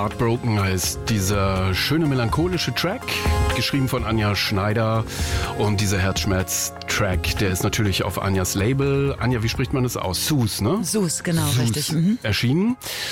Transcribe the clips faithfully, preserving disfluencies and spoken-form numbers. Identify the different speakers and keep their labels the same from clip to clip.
Speaker 1: Heartbroken heißt dieser schöne melancholische Track, geschrieben von Anja Schneider. Und dieser Herzschmerz-Track, der ist natürlich auf Anjas Label. Anja, wie spricht man das aus? Sus, ne?
Speaker 2: Sus, genau,
Speaker 1: Sus
Speaker 2: richtig. Mhm.
Speaker 1: Erschienen.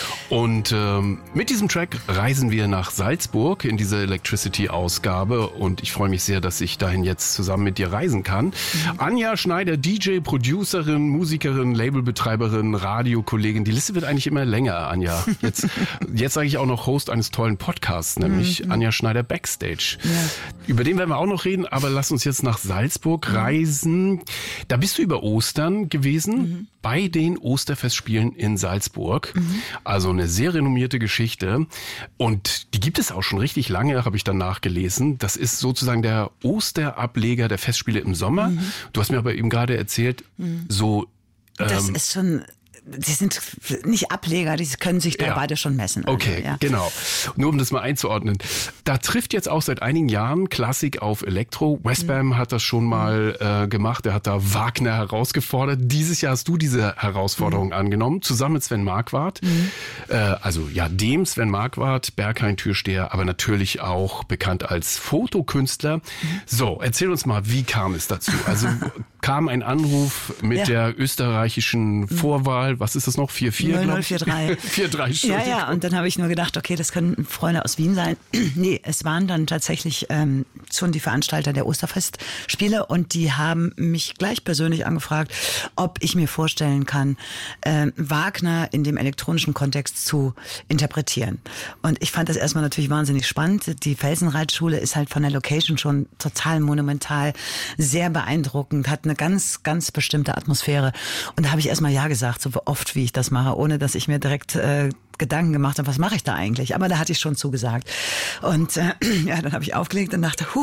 Speaker 1: Und ähm, mit diesem Track reisen wir nach Salzburg in diese Electricity-Ausgabe. Und ich freue mich sehr, dass ich dahin jetzt zusammen mit dir reisen kann. Mhm. Anja Schneider, D J, Producerin, Musikerin, Labelbetreiberin, Radiokollegin. Die Liste wird eigentlich immer länger, Anja. Jetzt, jetzt sage ich auch noch Host eines tollen Podcasts, nämlich mhm. Anja Schneider Backstage. Ja. Über den werden wir auch noch reden, aber lass uns jetzt nach Salzburg mhm. reisen. Da bist du über Ostern gewesen, mhm. bei den Osterfestspielen in Salzburg. Mhm. Also eine sehr renommierte Geschichte. Und die gibt es auch schon richtig lange, habe ich dann nachgelesen. Das ist sozusagen der Osterableger der Festspiele im Sommer. Mhm. Du hast mir aber eben gerade erzählt, mhm. so...
Speaker 2: Das ähm, ist schon... Die sind nicht Ableger, die können sich da ja. beide schon messen. Also,
Speaker 1: okay,
Speaker 2: ja.
Speaker 1: genau. Nur um das mal einzuordnen. Da trifft jetzt auch seit einigen Jahren Klassik auf Elektro. Westbam mhm. hat das schon mal äh, gemacht. Er hat da Wagner herausgefordert. Dieses Jahr hast du diese Herausforderung mhm. angenommen, zusammen mit Sven Marquardt. Mhm. Äh, also ja, dem Sven Marquardt, Berghain-Türsteher, aber natürlich auch bekannt als Fotokünstler. Mhm. So, erzähl uns mal, wie kam es dazu? Also kam ein Anruf mit ja. der österreichischen Vorwahl. Was ist das noch? vier vier,
Speaker 2: null null vier drei.
Speaker 1: vier drei,
Speaker 2: ja, ja, und dann habe ich nur gedacht, okay, das können Freunde aus Wien sein. Nee, es waren dann tatsächlich ähm, schon die Veranstalter der Osterfestspiele und die haben mich gleich persönlich angefragt, ob ich mir vorstellen kann, äh, Wagner in dem elektronischen Kontext zu interpretieren. Und ich fand das erstmal natürlich wahnsinnig spannend. Die Felsenreitschule ist halt von der Location schon total monumental, sehr beeindruckend, hat eine ganz, ganz bestimmte Atmosphäre. Und da habe ich erstmal ja gesagt, so oft wie ich das mache, ohne dass ich mir direkt äh, Gedanken gemacht habe, was mache ich da eigentlich? Aber da hatte ich schon zugesagt. Und äh, ja, dann habe ich aufgelegt und dachte, huh,